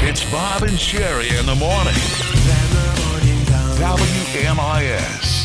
It's Bob and Sherry in the morning. WMIS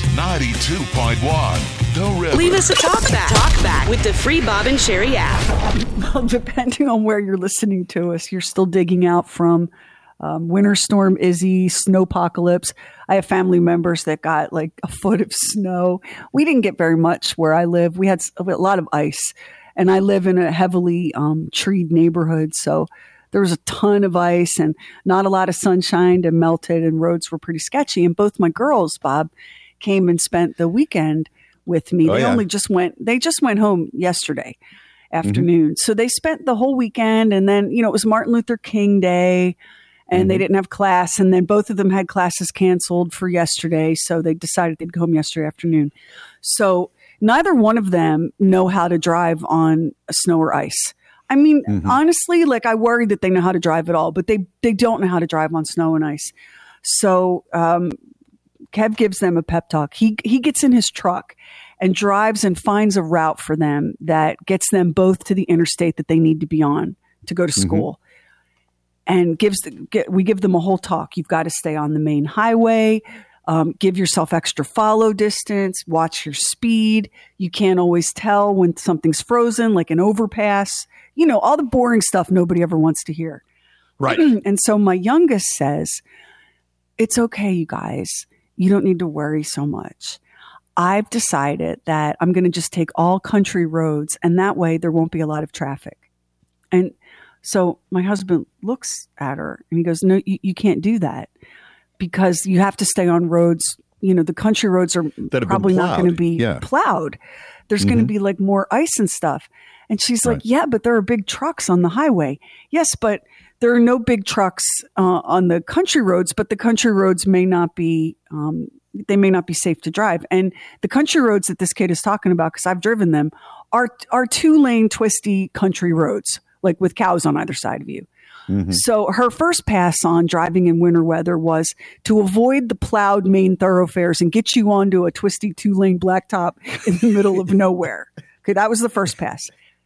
92.1. The River. Leave us a talkback with the free Bob and Sherry app. Well, depending on where you're listening to us, you're still digging out from Winter Storm Izzy, snowpocalypse. I have family members that got like a foot of snow. We didn't get very much where I live. We had a lot of ice, and I live in a heavily treed neighborhood, so there was a ton of ice and not a lot of sunshine, and melted, and roads were pretty sketchy. And both my girls, Bob, came and spent the weekend with me. They just went home yesterday afternoon. So they spent the whole weekend, and then, it was Martin Luther King Day, and they didn't have class, and then both of them had classes canceled for yesterday, so they decided they'd go home yesterday afternoon. So neither one of them know how to drive on snow or ice. I mean, honestly, I worry that they know how to drive at all, but they don't know how to drive on snow and ice. So Kev gives them a pep talk. He gets in his truck and drives and finds a route for them that gets them both to the interstate that they need to be on to go to school. And we give them a whole talk. You've got to stay on the main highway. Give yourself extra follow distance. Watch your speed. You can't always tell when something's frozen, like an overpass. All the boring stuff nobody ever wants to hear. Right. And so my youngest says, it's okay, you guys. You don't need to worry so much. I've decided that I'm going to just take all country roads, and that way there won't be a lot of traffic. And so my husband looks at her and he goes, no, you can't do that, because you have to stay on roads. The country roads are probably not going to be plowed. There's going to be more ice and stuff. And she's like, yeah, but there are big trucks on the highway. Yes, but there are no big trucks on the country roads, but the country roads may not be, they may not be safe to drive. And the country roads that this kid is talking about, because I've driven them, are 2-lane twisty country roads, with cows on either side of you. So her first pass on driving in winter weather was to avoid the plowed main thoroughfares and get you onto a twisty 2-lane blacktop in the middle of nowhere. Okay, that was the first pass.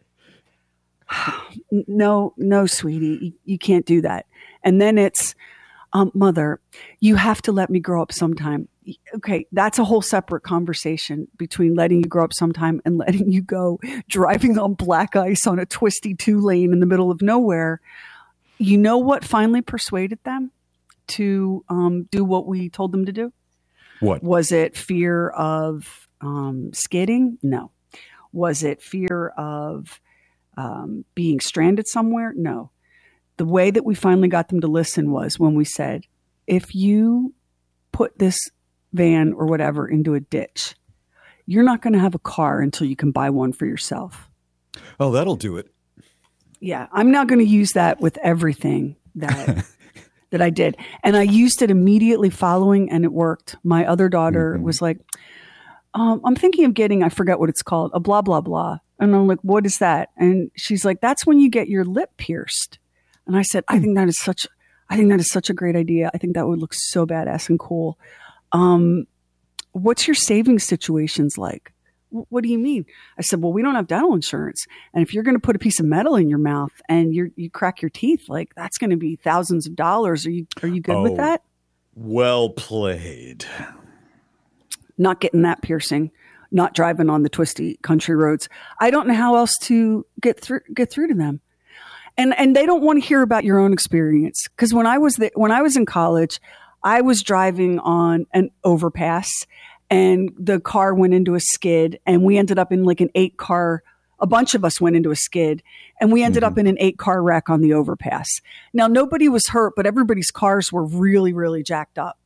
No, sweetie, you can't do that. And then it's, mother, you have to let me grow up sometime. Okay, that's a whole separate conversation between letting you grow up sometime and letting you go driving on black ice on a twisty 2-lane in the middle of nowhere. You know what finally persuaded them to do what we told them to do? What? Was it fear of skidding? No. Was it fear of being stranded somewhere? No. The way that we finally got them to listen was when we said, if you put this van or whatever into a ditch, you're not going to have a car until you can buy one for yourself. Oh, that'll do it. Yeah, I'm now going to use that with everything that that I did. And I used it immediately following, and it worked. My other daughter was like, I'm thinking of getting, I forget what it's called, a blah, blah, blah. And I'm like, what is that? And she's like, that's when you get your lip pierced. And I said, I think that is such a great idea. I think that would look so badass and cool. What's your savings situations like? What do you mean? I said, well, we don't have dental insurance. And if you're going to put a piece of metal in your mouth and you crack your teeth, that's going to be thousands of dollars. Are you good with that? Well played. Not getting that piercing, not driving on the twisty country roads. I don't know how else to get through to them. And they don't want to hear about your own experience. Because when I was in college, I was driving on an overpass, and the car went into a skid, and we ended up in an 8-car, a bunch of us went into a skid, and we ended up in an 8-car wreck on the overpass. Now, nobody was hurt, but everybody's cars were really, really jacked up.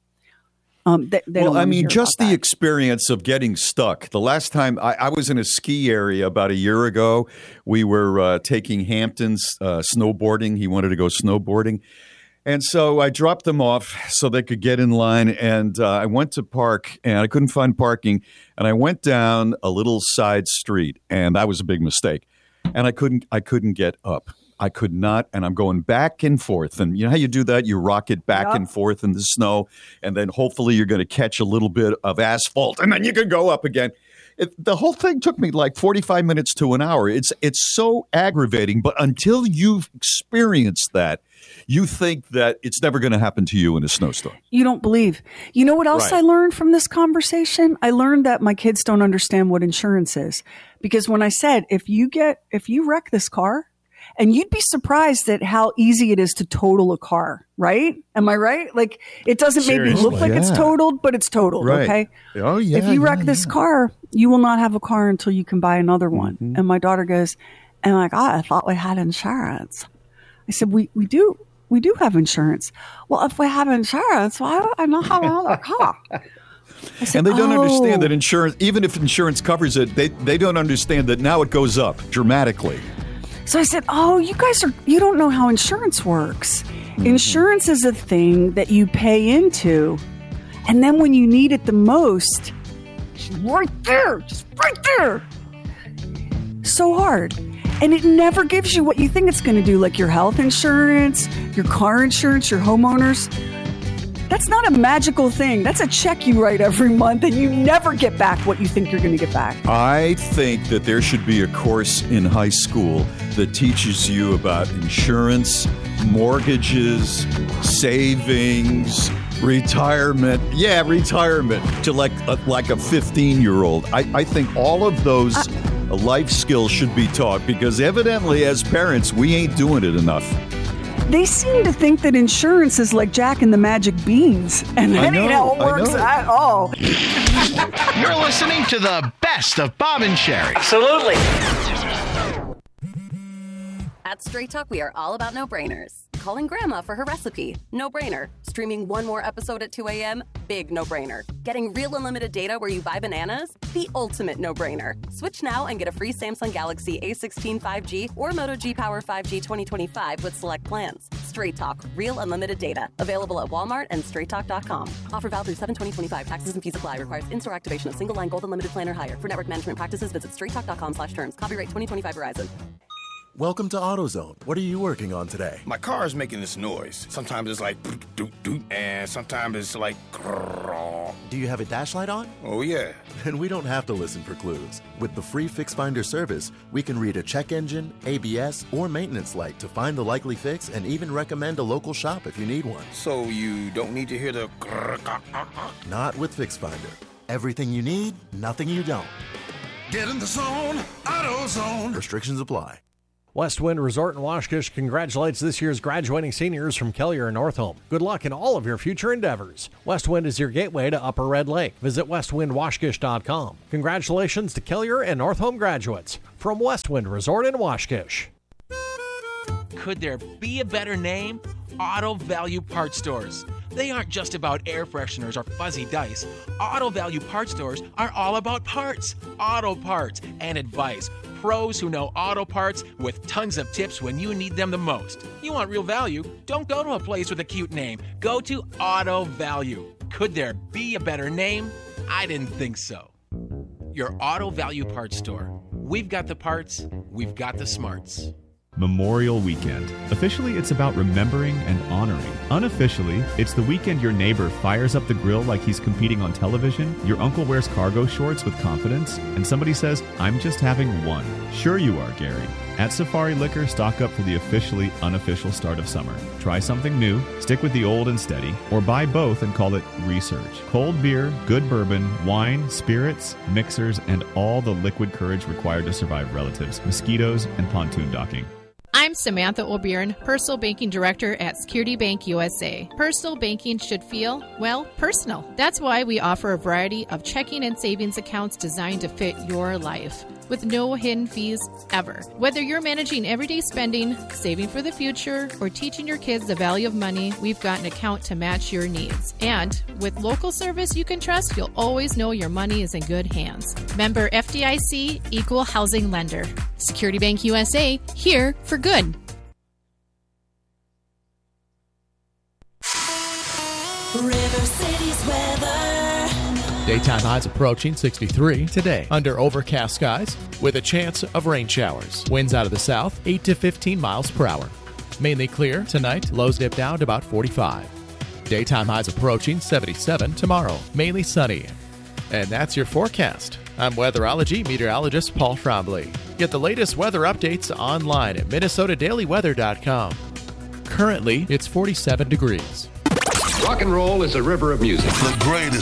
Just the experience of getting stuck. The last time I was in a ski area about a year ago, we were taking Hamptons snowboarding. He wanted to go snowboarding. And so I dropped them off so they could get in line, and I went to park, and I couldn't find parking, and I went down a little side street, and that was a big mistake. And I couldn't get up. I could not, and I'm going back and forth. And you know how you do that? You rock it back and forth in the snow, and then hopefully you're going to catch a little bit of asphalt, and then you can go up again. The whole thing took me like 45 minutes to an hour. It's so aggravating, but until you've experienced that, you think that it's never going to happen to you in a snowstorm. You don't believe. You know what else I learned from this conversation? I learned that my kids don't understand what insurance is. Because when I said, if you wreck this car, and you'd be surprised at how easy it is to total a car, right? Am I right? Like, it doesn't maybe look like it's totaled, but it's totaled, okay? Oh, yeah. If you wreck this car, you will not have a car until you can buy another one. Mm-hmm. And my daughter goes, and I'm like, I thought we had insurance. I said, we do have insurance. Well, if we have insurance, why do I not have another car? Said, and they don't understand that insurance, even if insurance covers it, they don't understand that now it goes up dramatically. So I said, you don't know how insurance works. Mm-hmm. Insurance is a thing that you pay into. And then when you need it the most, it's right there, just right there. So hard. And it never gives you what you think it's going to do, like your health insurance, your car insurance, your homeowners. That's not a magical thing. That's a check you write every month, and you never get back what you think you're going to get back. I think that there should be a course in high school that teaches you about insurance, mortgages, savings, retirement. Yeah, retirement to like a 15-year-old. I think all of those life skills should be taught because evidently as parents, we ain't doing it enough. They seem to think that insurance is like Jack and the Magic Beans, and that ain't how it works at all. You're listening to the best of Bob and Sherry. Absolutely. At Straight Talk, we are all about no-brainers. Calling Grandma for her recipe, no-brainer. Streaming one more episode at 2 a.m., big no-brainer. Getting real unlimited data where you buy bananas, the ultimate no-brainer. Switch now and get a free Samsung Galaxy A16 5G or Moto G Power 5G 2025 with select plans. Straight Talk, real unlimited data. Available at Walmart and straighttalk.com. Offer valid through 7/20/25. Taxes and fees apply. Requires in-store activation of single line gold unlimited plan or higher. For network management practices, visit straighttalk.com/terms. Copyright 2025 Verizon. Welcome to AutoZone. What are you working on today? My car is making this noise. Sometimes it's like doot doot, and sometimes it's like grrr. Do you have a dash light on? Oh yeah. Then we don't have to listen for clues. With the free Fix Finder service, we can read a check engine, ABS, or maintenance light to find the likely fix and even recommend a local shop if you need one. So you don't need to hear the grrr. Not with Fix Finder. Everything you need, nothing you don't. Get in the zone, AutoZone. Restrictions apply. Westwind Resort in Waskish congratulates this year's graduating seniors from Kelliher and Northholm. Good luck in all of your future endeavors. Westwind is your gateway to Upper Red Lake. Visit westwindwaskish.com. Congratulations to Kelliher and Northholm graduates from Westwind Resort in Waskish. Could there be a better name? Auto Value Parts Stores. They aren't just about air fresheners or fuzzy dice. Auto Value Parts Stores are all about parts, auto parts, and advice. Pros who know auto parts with tons of tips when you need them the most. You want real value? Don't go to a place with a cute name. Go to Auto Value. Could there be a better name? I didn't think so. Your Auto Value Parts Store. We've got the parts, we've got the smarts. Memorial Weekend. Officially, it's about remembering and honoring. Unofficially, it's the weekend your neighbor fires up the grill like he's competing on television, your uncle wears cargo shorts with confidence, and somebody says, I'm just having one. Sure you are, Gary. At Safari Liquor, stock up for the officially unofficial start of summer. Try something new, stick with the old and steady, or buy both and call it research. Cold beer, good bourbon, wine, spirits, mixers, and all the liquid courage required to survive relatives, mosquitoes, and pontoon docking. I'm Samantha O'Byrne, Personal Banking Director at Security Bank USA. Personal banking should feel, well, personal. That's why we offer a variety of checking and savings accounts designed to fit your life, with no hidden fees ever. Whether you're managing everyday spending, saving for the future, or teaching your kids the value of money, we've got an account to match your needs. And with local service you can trust, you'll always know your money is in good hands. Member FDIC, Equal Housing Lender. Security Bank USA, here for good. River City's weather. Daytime highs approaching 63 today under overcast skies with a chance of rain showers. Winds out of the south 8 to 15 miles per hour. Mainly clear tonight, lows dip down to about 45. Daytime highs approaching 77 tomorrow, mainly sunny. And that's your forecast. I'm weatherology meteorologist Paul Frombley. Get the latest weather updates online at minnesotadailyweather.com. Currently, it's 47 degrees. Rock and roll is a river of music. The greatest